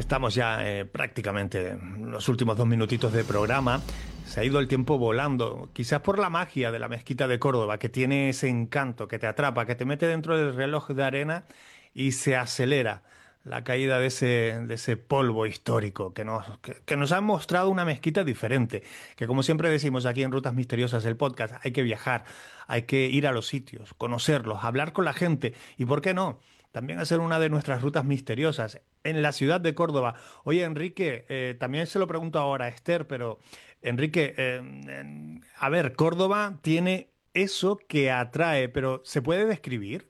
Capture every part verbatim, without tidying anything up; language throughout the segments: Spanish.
Estamos ya eh, prácticamente en los últimos dos minutitos de programa. Se ha ido el tiempo volando, quizás por la magia de la mezquita de Córdoba, que tiene ese encanto, que te atrapa, que te mete dentro del reloj de arena y se acelera la caída de ese, de ese polvo histórico que nos, que, que nos ha mostrado una mezquita diferente, que como siempre decimos aquí en Rutas Misteriosas, el podcast, hay que viajar, hay que ir a los sitios, conocerlos, hablar con la gente y, ¿por qué no?, también hacer una de nuestras rutas misteriosas en la ciudad de Córdoba. Oye, Enrique, eh, también se lo pregunto ahora a Esther, pero Enrique, eh, en- a ver, Córdoba tiene eso que atrae, pero ¿se puede describir?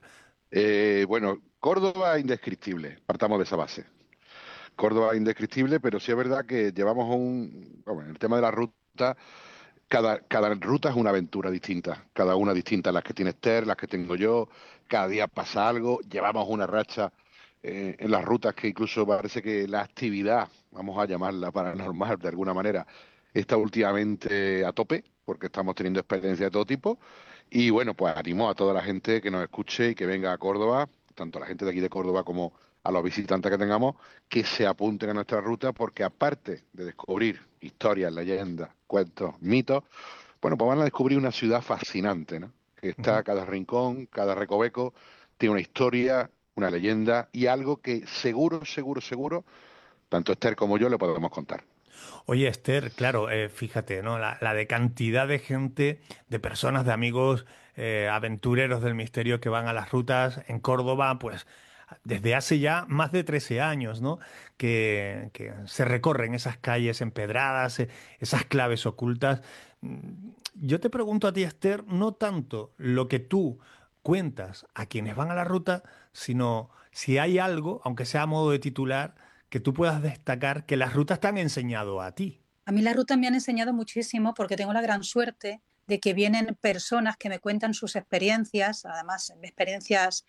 Eh, bueno, Córdoba indescriptible, partamos de esa base. Córdoba indescriptible, pero sí es verdad que llevamos un, bueno, en el tema de la ruta, cada, cada ruta es una aventura distinta, cada una distinta, las que tiene Esther, las que tengo yo, cada día pasa algo, llevamos una racha eh, en las rutas que incluso parece que la actividad, vamos a llamarla paranormal de alguna manera, está últimamente a tope, porque estamos teniendo experiencias de todo tipo. Y bueno, pues animo a toda la gente que nos escuche y que venga a Córdoba, tanto a la gente de aquí de Córdoba como a los visitantes que tengamos, que se apunten a nuestra ruta, porque aparte de descubrir historias, leyendas, cuentos, mitos, bueno, pues van a descubrir una ciudad fascinante, ¿no? Que está Ujú. cada rincón, cada recoveco, tiene una historia, una leyenda y algo que seguro, seguro, seguro, tanto Esther como yo le podemos contar. Oye, Esther, claro, eh, fíjate, ¿no? La, la de cantidad de gente, de personas, de amigos, eh, aventureros del misterio que van a las rutas en Córdoba, pues desde hace ya más de trece años, ¿no? Que, que se recorren esas calles empedradas, eh, esas claves ocultas. Mm, Yo te pregunto a ti, Esther, no tanto lo que tú cuentas a quienes van a la ruta, sino si hay algo, aunque sea a modo de titular, que tú puedas destacar que las rutas te han enseñado a ti. A mí las rutas me han enseñado muchísimo porque tengo la gran suerte de que vienen personas que me cuentan sus experiencias, además experiencias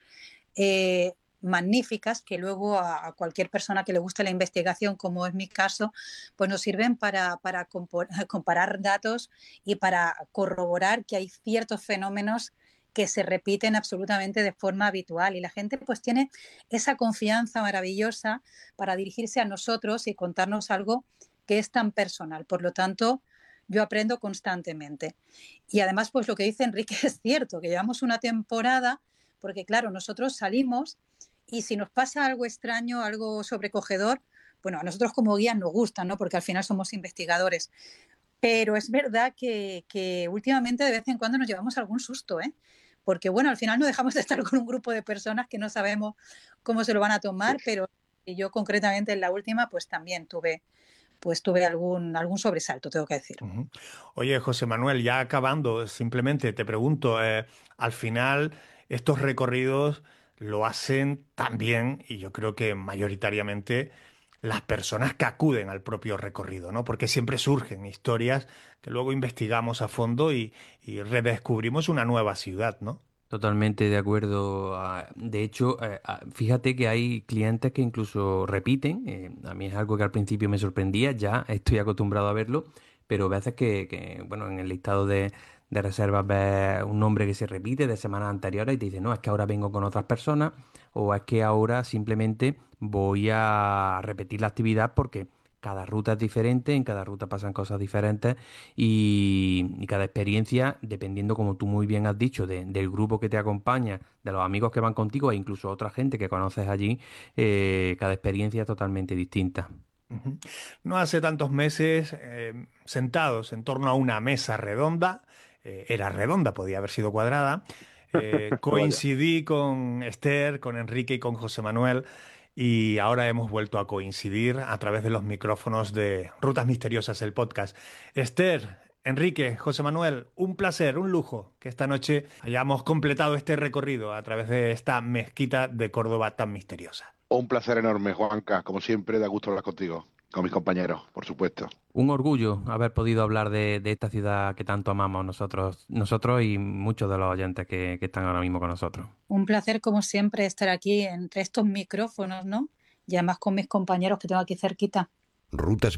eh, magníficas que luego a, a cualquier persona que le guste la investigación, como es mi caso, pues nos sirven para, para compo- comparar datos y para corroborar que hay ciertos fenómenos que se repiten absolutamente de forma habitual y la gente pues tiene esa confianza maravillosa para dirigirse a nosotros y contarnos algo que es tan personal. Por lo tanto, yo aprendo constantemente. Y además, pues lo que dice Enrique es cierto, que llevamos una temporada, porque claro, nosotros salimos y si nos pasa algo extraño, algo sobrecogedor, bueno, a nosotros como guías nos gusta, ¿no? Porque al final somos investigadores. Pero es verdad que, que últimamente de vez en cuando nos llevamos algún susto, ¿eh? Porque bueno, al final no dejamos de estar con un grupo de personas que no sabemos cómo se lo van a tomar, pero yo concretamente en la última pues también tuve pues tuve algún, algún sobresalto, tengo que decir. Ujú. Oye, José Manuel, ya acabando, simplemente te pregunto, eh, al final estos recorridos lo hacen también, y yo creo que mayoritariamente, las personas que acuden al propio recorrido, ¿no? Porque siempre surgen historias que luego investigamos a fondo y, y redescubrimos una nueva ciudad, ¿no? Totalmente de acuerdo. ah, De hecho, eh, ah, fíjate que hay clientes que incluso repiten. eh, A mí es algo que al principio me sorprendía, ya estoy acostumbrado a verlo, pero veces que, que, bueno, en el listado de, de reservas ves un nombre que se repite de semanas anteriores y te dice, no, es que ahora vengo con otras personas o es que ahora simplemente voy a repetir la actividad porque cada ruta es diferente, en cada ruta pasan cosas diferentes y, y cada experiencia, dependiendo, como tú muy bien has dicho, de- del grupo que te acompaña, de los amigos que van contigo e incluso otra gente que conoces allí, eh, cada experiencia es totalmente distinta. Ujú. No hace tantos meses, eh, sentados en torno a una mesa redonda, eh, era redonda, podía haber sido cuadrada, eh, Vaya. coincidí con Esther, con Enrique y con José Manuel, y ahora hemos vuelto a coincidir a través de los micrófonos de Rutas Misteriosas, el podcast. Esther, Enrique, José Manuel, un placer, un lujo que esta noche hayamos completado este recorrido a través de esta mezquita de Córdoba tan misteriosa. Un placer enorme, Juanca. Como siempre, da gusto hablar contigo, con mis compañeros, por supuesto. Un orgullo haber podido hablar de, de esta ciudad que tanto amamos nosotros, nosotros y muchos de los oyentes que, que están ahora mismo con nosotros. Un placer, como siempre, estar aquí entre estos micrófonos, ¿no? Y además con mis compañeros que tengo aquí cerquita. Rutas